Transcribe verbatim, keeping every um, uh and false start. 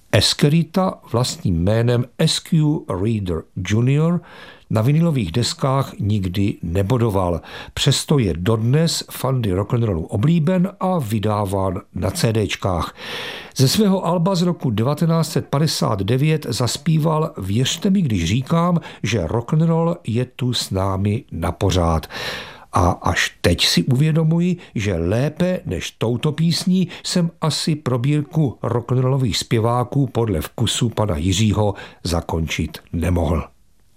Eskerita vlastním jménem S Q Reader junior na vinilových deskách nikdy nebodoval. Přesto je dodnes fandy rock'n'rollu oblíben a vydáván na CDčkách. Ze svého alba z roku devatenáct set padesát devět zaspíval Věřte mi, když říkám, že rock'n'roll je tu s námi na pořád. A až teď si uvědomuji, že lépe než touto písní jsem asi probírku rock'n'rollových zpěváků podle vkusu pana Jiřího zakončit nemohl.